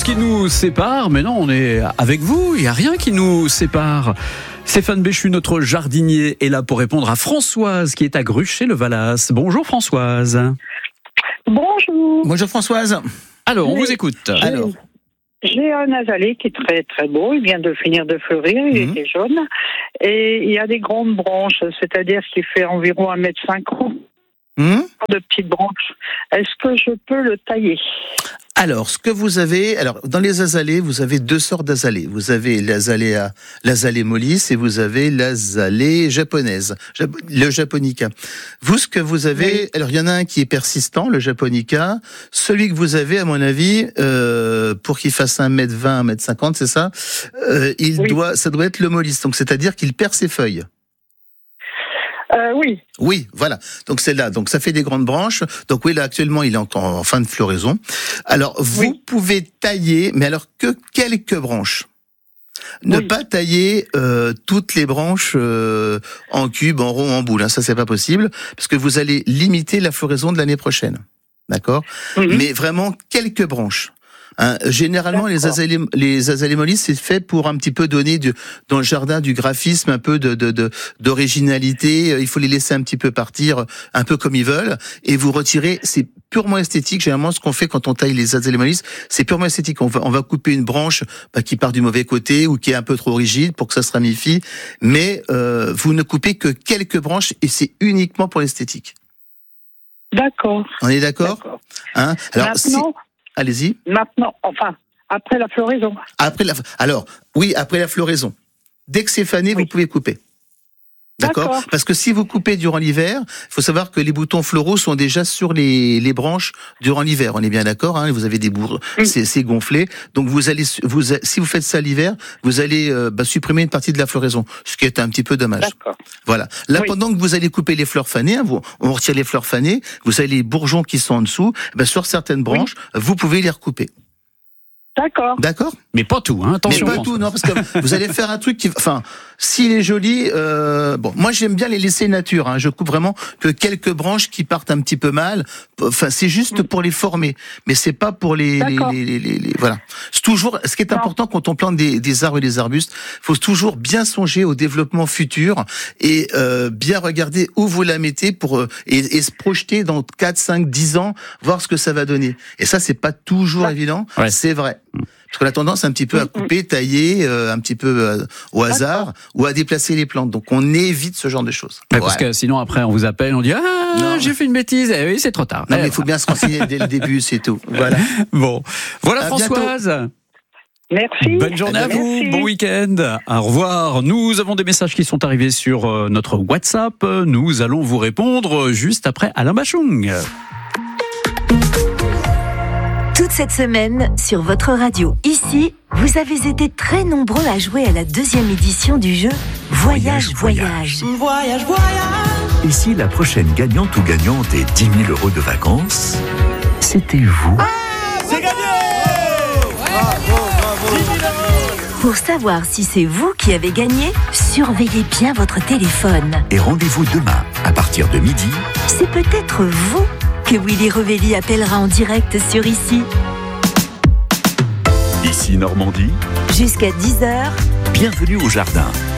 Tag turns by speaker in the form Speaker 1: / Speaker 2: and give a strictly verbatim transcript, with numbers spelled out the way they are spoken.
Speaker 1: qui nous sépare, mais non, on est avec vous, il n'y a rien qui nous sépare. Stéphane Béchu, notre jardinier, est là pour répondre à Françoise qui est à Gruchet-le-Valas. Bonjour Françoise.
Speaker 2: Bonjour.
Speaker 3: Bonjour Françoise.
Speaker 1: Alors, on
Speaker 2: Oui.
Speaker 1: vous écoute.
Speaker 3: Alors,
Speaker 2: J'ai un azalée qui est très très beau, il vient de finir de fleurir, il
Speaker 3: Mhm.
Speaker 2: était jaune, et il y a des grandes branches, c'est-à-dire qu'il fait environ un mètre cinquante
Speaker 3: hmm
Speaker 2: de petites branches. Est-ce que je peux le tailler?
Speaker 3: alors, ce que vous avez, alors dans les azalées, vous avez deux sortes d'azalées. Vous avez l'azalée, l'azalée mollis et vous avez l'azalée japonaise, Jap- le japonica. Vous, ce que vous avez,
Speaker 2: Oui.
Speaker 3: alors il y en a un qui est persistant, le japonica. Celui que vous avez, à mon avis, euh, pour qu'il fasse un mètre vingt, un mètre cinquante, c'est ça, euh, il
Speaker 2: Oui.
Speaker 3: doit, ça doit être le mollis. Donc, c'est-à-dire qu'il perd ses feuilles.
Speaker 2: Euh, oui,
Speaker 3: Oui, voilà. Donc c'est là. Donc ça fait des grandes branches. Donc oui, là actuellement, il est encore en fin de floraison. Alors vous
Speaker 2: Oui.
Speaker 3: pouvez tailler, mais alors que quelques branches. Ne
Speaker 2: Oui.
Speaker 3: pas tailler euh, toutes les branches euh, en cube, en rond, en boule. Hein. Ça c'est pas possible parce que vous allez limiter la floraison de l'année prochaine. D'accord.
Speaker 2: Mhm.
Speaker 3: Mais vraiment quelques branches. Hein, généralement, les
Speaker 2: D'accord.
Speaker 3: azalées, les azalées mollis, c'est fait pour un petit peu donner du, dans le jardin du graphisme, un peu de, de, de, d'originalité. Il faut les laisser un petit peu partir, un peu comme ils veulent, et vous retirez. C'est purement esthétique. Généralement, ce qu'on fait quand on taille les azalées mollis, c'est purement esthétique. On va, on va couper une branche bah, qui part du mauvais côté ou qui est un peu trop rigide pour que ça se ramifie. Mais euh, vous ne coupez que quelques branches, et c'est uniquement pour l'esthétique.
Speaker 2: d'accord.
Speaker 3: On est d'accord,
Speaker 2: d'accord.
Speaker 3: hein? Alors, si,
Speaker 2: Maintenant,
Speaker 3: allez-y.
Speaker 2: maintenant, enfin, après la floraison.
Speaker 3: Après la, alors, oui, après la floraison. Dès que c'est fané,
Speaker 2: Oui.
Speaker 3: vous pouvez couper. D'accord?
Speaker 2: D'accord.
Speaker 3: Parce que si vous coupez durant l'hiver, il faut savoir que les boutons floraux sont déjà sur les, les branches durant l'hiver. On est bien d'accord, hein? Vous avez des bourres,
Speaker 2: Oui.
Speaker 3: c'est, c'est gonflé. Donc vous allez, vous, si vous faites ça l'hiver, vous allez euh, bah, supprimer une partie de la floraison, ce qui est un petit peu dommage.
Speaker 2: D'accord.
Speaker 3: Voilà. Là,
Speaker 2: Oui.
Speaker 3: pendant que vous allez couper les fleurs fanées, hein, vous, on retire les fleurs fanées, vous avez les bourgeons qui sont en dessous, bah, sur certaines branches, vous pouvez les recouper.
Speaker 2: D'accord.
Speaker 3: D'accord?
Speaker 1: Mais pas tout, hein, attention.
Speaker 3: Mais pas
Speaker 1: Françoise.
Speaker 3: tout, non, parce que vous allez faire un truc qui, enfin, s'il est joli, euh, bon, moi j'aime bien les laisser nature. Hein, je coupe vraiment que quelques branches qui partent un petit peu mal. Enfin, c'est juste pour les former, mais c'est pas pour les, les,
Speaker 2: D'accord.
Speaker 3: les, les, les- les- voilà. C'est toujours, ce qui est
Speaker 2: Non.
Speaker 3: important quand on plante des, des arbres et des arbustes, faut toujours bien songer au développement futur et euh, bien regarder où vous la mettez pour euh, et, et se projeter dans quatre, cinq, dix ans, voir ce que ça va donner. Et ça, c'est pas toujours
Speaker 2: Ouais.
Speaker 3: évident.
Speaker 1: Ouais.
Speaker 3: C'est vrai. Parce qu'on a tendance un petit peu à couper, tailler, euh, un petit peu euh, au hasard, ou à déplacer les plantes. Donc on évite ce genre de choses.
Speaker 1: Ouais, parce
Speaker 3: Ouais.
Speaker 1: que sinon, après, on vous appelle, on dit « Ah,
Speaker 3: Non.
Speaker 1: j'ai fait une bêtise !» Eh oui, c'est trop tard.
Speaker 3: Non,
Speaker 1: Eh,
Speaker 3: mais il faut bien se renseigner dès le début, c'est tout. Voilà.
Speaker 1: Bon, voilà
Speaker 3: À bientôt.
Speaker 1: Françoise.
Speaker 2: Merci.
Speaker 1: Bonne journée à vous,
Speaker 2: Merci.
Speaker 1: bon week-end. Au revoir. Nous avons des messages qui sont arrivés sur euh, notre WhatsApp. Nous allons vous répondre juste après Alain Bachung.
Speaker 4: Toute cette semaine, sur votre radio, ici, vous avez été très nombreux à jouer à la deuxième édition du jeu Voyage, Voyage.
Speaker 5: Voyage, voyage.
Speaker 6: Et si la prochaine gagnante ou gagnant des dix mille euros de vacances, c'était vous?
Speaker 5: C'est gagné.
Speaker 4: Pour savoir si c'est vous qui avez gagné, surveillez bien votre téléphone.
Speaker 6: Et rendez-vous demain, à partir de midi,
Speaker 4: C'est peut-être vous que Willy Revelli appellera en direct sur Ici.
Speaker 6: ici Normandie,
Speaker 4: Jusqu'à dix heures,
Speaker 6: bienvenue au jardin.